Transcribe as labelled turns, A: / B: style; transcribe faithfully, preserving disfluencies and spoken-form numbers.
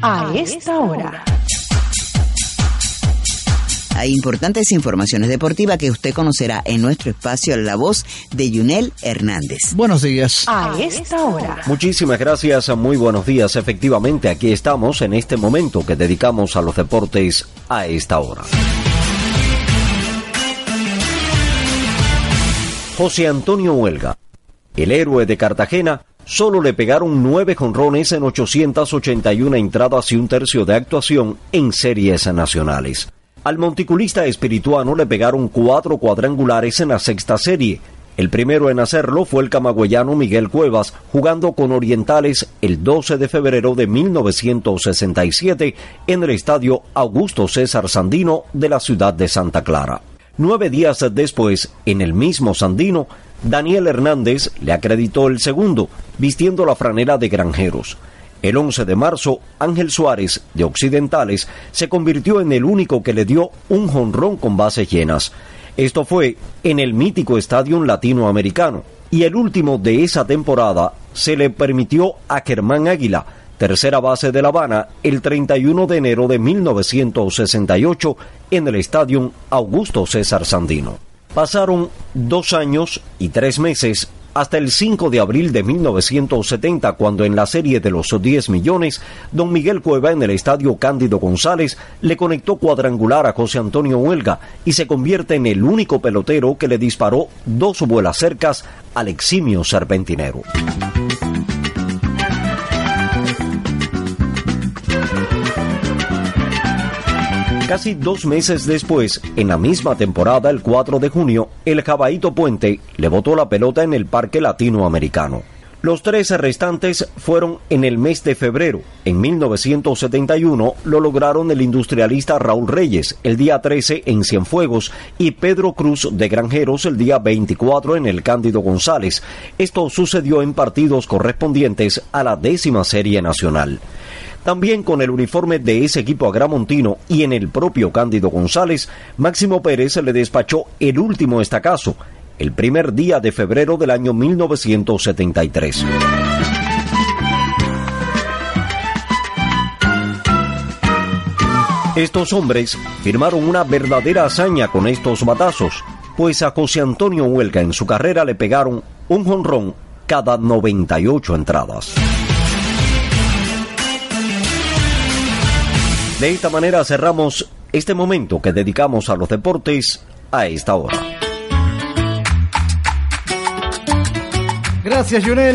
A: a esta hora.
B: Hay importantes informaciones deportivas que usted conocerá en nuestro espacio La Voz de Yunel Hernández.
C: Buenos días.
A: A esta hora.
D: Muchísimas gracias, muy buenos días. Efectivamente, aquí estamos en este momento que dedicamos a los deportes a esta hora. José Antonio Huelga, el héroe de Cartagena, solo le pegaron nueve jonrones en ochocientas ochenta y una entradas y un tercio de actuación en series nacionales. Al monticulista espirituano le pegaron cuatro cuadrangulares en la sexta serie. El primero en hacerlo fue el camagüeyano Miguel Cuevas, jugando con Orientales el doce de febrero de mil novecientos sesenta y siete en el estadio Augusto César Sandino de la ciudad de Santa Clara. Nueve días después, en el mismo Sandino, Daniel Hernández le acreditó el segundo, vistiendo la franela de Granjeros. El once de marzo, Ángel Suárez, de Occidentales, se convirtió en el único que le dio un jonrón con bases llenas. Esto fue en el mítico Estadio Latinoamericano, y el último de esa temporada se le permitió a Germán Águila, tercera base de La Habana, el treinta y uno de enero de mil novecientos sesenta y ocho en el Estadio Augusto César Sandino. Pasaron dos años y tres meses hasta el cinco de abril de mil novecientos setenta, cuando en la serie de los diez millones, don Miguel Cueva en el Estadio Cándido González le conectó cuadrangular a José Antonio Huelga y se convierte en el único pelotero que le disparó dos vuelas cercas al eximio serpentinero. Casi dos meses después, en la misma temporada, el cuatro de junio, el Jabaíto Puente le botó la pelota en el Parque Latinoamericano. Los tres restantes fueron en el mes de febrero. En mil novecientos setenta y uno lo lograron el industrialista Raúl Reyes el día trece en Cienfuegos y Pedro Cruz de Granjeros el día veinticuatro en el Cándido González. Esto sucedió en partidos correspondientes a la décima serie nacional. También con el uniforme de ese equipo agramontino y en el propio Cándido González, Máximo Pérez le despachó el último estacazo, el primer día de febrero del año mil novecientos setenta y tres. Estos hombres firmaron una verdadera hazaña con estos batazos, pues a José Antonio Huelga en su carrera le pegaron un jonrón cada noventa y ocho entradas. De esta manera cerramos este momento que dedicamos a los deportes a esta hora.
C: Gracias, Yunel.